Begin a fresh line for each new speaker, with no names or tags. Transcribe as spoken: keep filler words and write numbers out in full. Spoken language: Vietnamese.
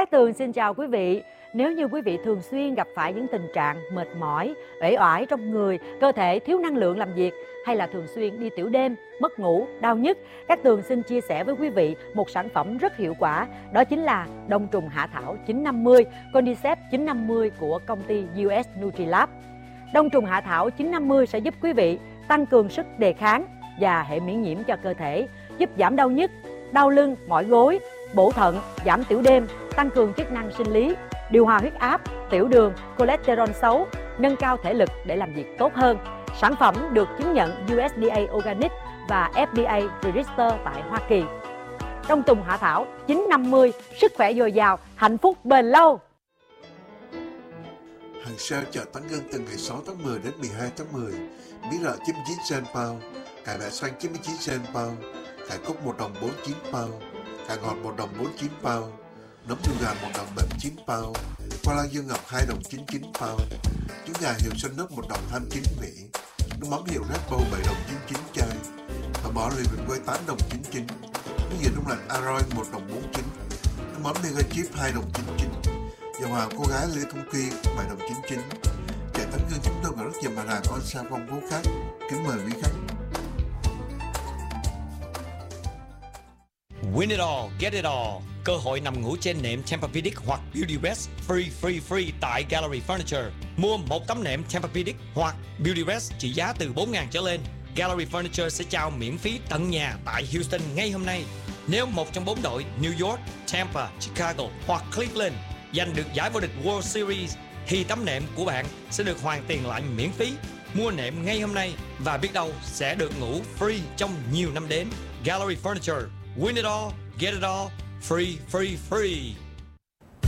Cát Tường xin chào quý vị. Nếu như quý vị thường xuyên gặp phải những tình trạng mệt mỏi, uể oải trong người, cơ thể thiếu năng lượng làm việc, hay là thường xuyên đi tiểu đêm, mất ngủ, đau nhức, Cát Tường xin chia sẻ với quý vị một sản phẩm rất hiệu quả. Đó chính là đông trùng hạ thảo chín năm mươi, Cordyceps chín năm mươi của công ty u ét Nutrilab. Đông trùng hạ thảo chín năm mươi sẽ giúp quý vị tăng cường sức đề kháng và hệ miễn nhiễm cho cơ thể, giúp giảm đau nhức, đau lưng, mỏi gối, bổ thận, giảm tiểu đêm, tăng cường chức năng sinh lý, điều hòa huyết áp, tiểu đường, cholesterol xấu, nâng cao thể lực để làm việc tốt hơn. Sản phẩm được chứng nhận u ét đê a Organic và ép đê a Register tại Hoa Kỳ. Đông trùng hạ thảo chín năm mươi, sức khỏe dồi dào, hạnh phúc bền lâu.
Hàng sale chợ Tán Ngân từ ngày sáu tháng mười đến mười hai tháng mười. Bí rợ chín mươi chín cent pound, cải bẹ xoanh chín mươi chín cent pound, cải cúc một đồng bốn mươi chín pound, cải ngọt một đồng bốn mươi chín pound, nấm đùi gà một đồng bảy mươi chín pound, khoai lang dương ngọc hai đồng chín mươi chín pound, trứng gà hiệu Xuân Nước một đồng hai mươi chín vị, nước mắm hiệu Red Bull bảy đồng chín mươi chín chai, và bỏ lì bình quay tám đồng chín mươi chín, nước dừa đông lạnh Aroy một đồng bốn mươi chín, nước mắm Mega Chip hai đồng chín mươi chín, dầu hòa cô gái Lê Công Kỳ bảy đồng chín mươi chín. Chợ Tán Ngân chúng tôi còn rất nhiều mặt hàng con sao phong phú khác. Kính mời quý khách.
Win it all, get it all. Cơ hội nằm ngủ trên nệm Tempur-Pedic hoặc Beautyrest free free free tại Gallery Furniture. Mua một tấm nệm Tempur-Pedic hoặc Beautyrest trị giá từ bốn nghìn trở lên, Gallery Furniture sẽ trao miễn phí tận nhà tại Houston ngay hôm nay. Nếu một trong bốn đội New York, Tampa, Chicago hoặc Cleveland giành được giải vô địch World Series thì tấm nệm của bạn sẽ được hoàn tiền lại miễn phí. Mua nệm ngay hôm nay và biết đâu sẽ được ngủ free trong nhiều năm đến. Gallery Furniture. Win it all, get it all, free, free, free.